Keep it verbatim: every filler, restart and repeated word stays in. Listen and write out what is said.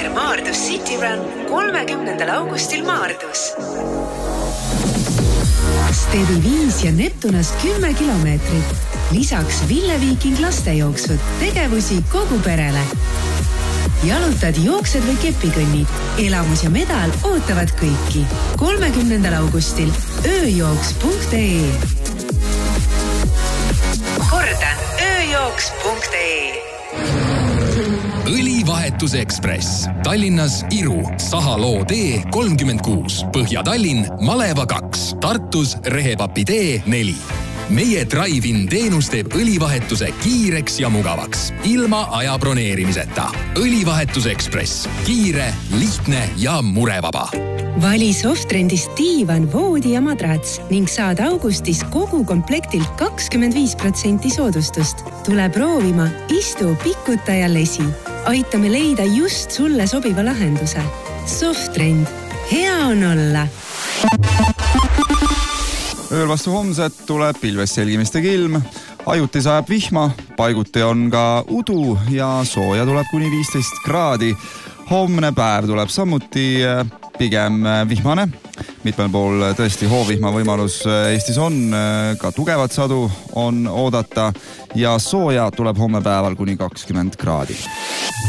Ulster Maardus City Run kolmekümnendal augustil Maardus. Steady viis ja Neptunast kümme kilomeetrit. Lisaks Ville Viiking lastejooksud, tegevusi kogu perele. Jalutad, jooksed või kepikõnnid. Elamus ja medal ootavad kõiki. kolmekümnendal augustil ööjooks punkt ee. Kordan, ööjooks punkt ee. Õlivahetus Ekspress. Tallinnas Iru, Sahaloo tee kolmkümmend kuus, Põhja-Tallinn, Maleva kaks, Tartus Rehepapi tee neli. Meie drive-in teenus teeb õlivahetuse kiireks ja mugavaks, ilma aja broneerimiseta. Õlivahetus Ekspress. Kiire, lihtne ja murevaba. Vali Softrendist diivan, voodi ja madrats ning saad augustis kogu komplektilt kakskümmend viis protsenti soodustust. Tule proovima, istu, pikuta ja lesi. Aitame leida just sulle sobiva lahenduse. Softrend. Hea on olla! Ööl vastu homset tuleb pilves selgimistega ilm, ajuti sajab vihma, paiguti on ka udu ja sooja tuleb kuni viisteist kraadi. Homne päev tuleb samuti pigem vihmane. Mitmel pool tõesti hoovihma võimalus Eestis on, ka tugevat sadu on oodata ja sooja tuleb homme päeval kuni kakskümmend kraadi.